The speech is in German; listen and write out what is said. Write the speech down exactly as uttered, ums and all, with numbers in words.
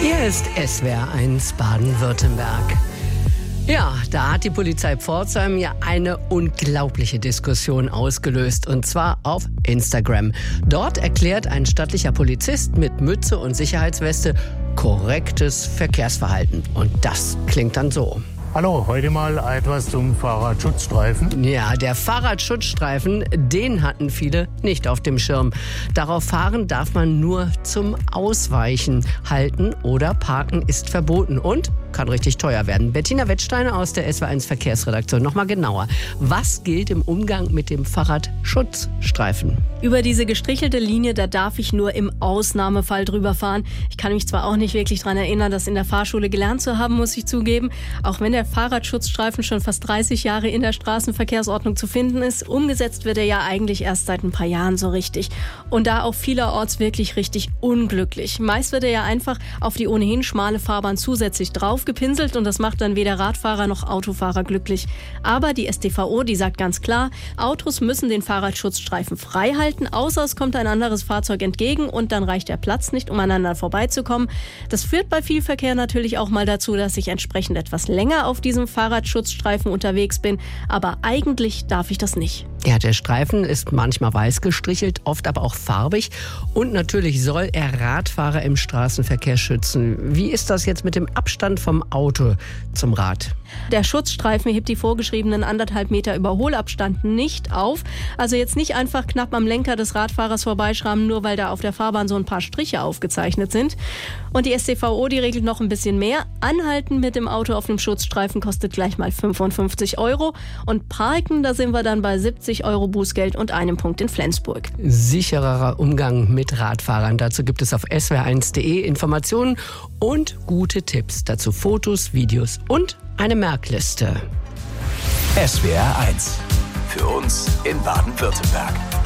Hier ist S W R eins Baden-Württemberg. Ja, da hat die Polizei Pforzheim ja eine unglaubliche Diskussion ausgelöst, und zwar auf Instagram. Dort erklärt ein stattlicher Polizist mit Mütze und Sicherheitsweste korrektes Verkehrsverhalten. Und das klingt dann so. Hallo, heute mal etwas zum Fahrradschutzstreifen. Ja, der Fahrradschutzstreifen, den hatten viele nicht auf dem Schirm. Darauf fahren darf man nur zum Ausweichen. Halten oder parken ist verboten und kann richtig teuer werden. Bettina Wettsteiner aus der S W R eins Verkehrsredaktion. Nochmal genauer. Was gilt im Umgang mit dem Fahrradschutzstreifen? Über diese gestrichelte Linie, da darf ich nur im Ausnahmefall drüber fahren. Ich kann mich zwar auch nicht wirklich daran erinnern, das in der Fahrschule gelernt zu haben, muss ich zugeben. Auch wenn der Fahrradschutzstreifen schon fast dreißig Jahre in der Straßenverkehrsordnung zu finden ist, umgesetzt wird er ja eigentlich erst seit ein paar Jahren so richtig. Und da auch vielerorts wirklich richtig unglücklich. Meist wird er ja einfach auf die ohnehin schmale Fahrbahn zusätzlich drauf gepinselt und das macht dann weder Radfahrer noch Autofahrer glücklich. Aber die S t v o, die sagt ganz klar, Autos müssen den Fahrradschutzstreifen frei halten, außer es kommt ein anderes Fahrzeug entgegen und dann reicht der Platz nicht, um aneinander vorbeizukommen. Das führt bei viel Verkehr natürlich auch mal dazu, dass ich entsprechend etwas länger auf diesem Fahrradschutzstreifen unterwegs bin, aber eigentlich darf ich das nicht. Ja, der Streifen ist manchmal weiß gestrichelt, oft aber auch farbig. Und natürlich soll er Radfahrer im Straßenverkehr schützen. Wie ist das jetzt mit dem Abstand vom Auto zum Rad? Der Schutzstreifen hebt die vorgeschriebenen anderthalb Meter Überholabstand nicht auf. Also jetzt nicht einfach knapp am Lenker des Radfahrers vorbeischrammen, nur weil da auf der Fahrbahn so ein paar Striche aufgezeichnet sind. Und die S t v o, die regelt noch ein bisschen mehr. Anhalten mit dem Auto auf dem Schutzstreifen kostet gleich mal fünfundfünfzig Euro. Und parken, da sind wir dann bei siebzig Euro Bußgeld und einem Punkt in Flensburg. Sichererer Umgang mit Radfahrern. Dazu gibt es auf S W R eins punkt de Informationen und gute Tipps. Dazu Fotos, Videos und eine Merkliste. S W R eins. Für uns in Baden-Württemberg.